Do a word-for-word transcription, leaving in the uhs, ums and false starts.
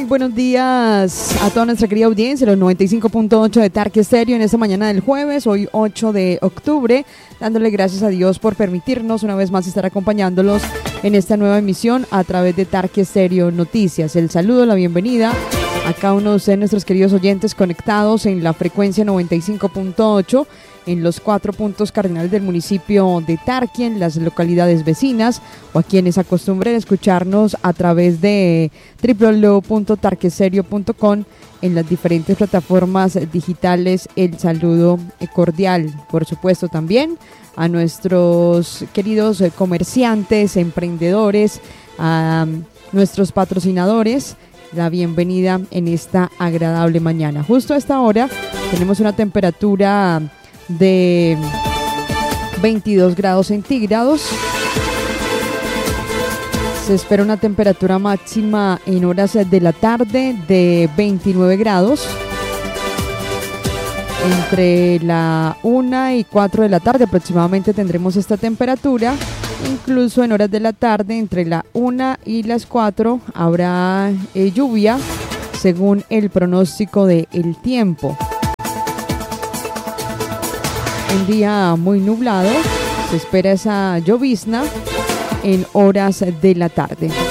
buenos días a toda nuestra querida audiencia, los noventa y cinco punto ocho de Tarque Stereo en esta mañana del jueves, hoy ocho de octubre, dándole gracias a Dios por permitirnos una vez más estar acompañándolos en esta nueva emisión a través de Tarque Stereo Noticias. El saludo, la bienvenida a cada uno de ustedes, nuestros queridos oyentes conectados en la frecuencia noventa y cinco punto ocho en los cuatro puntos cardinales del municipio de Tarque, en las localidades vecinas, o a quienes acostumbren escucharnos a través de doble u doble u doble u punto tarque stereo punto com en las diferentes plataformas digitales. El saludo cordial, por supuesto, también a nuestros queridos comerciantes, emprendedores, a nuestros patrocinadores, la bienvenida en esta agradable mañana. Justo a esta hora tenemos una temperatura de veintidós grados centígrados. Se espera una temperatura máxima en horas de la tarde de veintinueve grados. Entre la una y cuatro de la tarde aproximadamente tendremos esta temperatura. Incluso en horas de la tarde, entre la una y las cuatro, habrá eh, lluvia, según el pronóstico del tiempo. Un día muy nublado, se espera esa llovizna en horas de la tarde.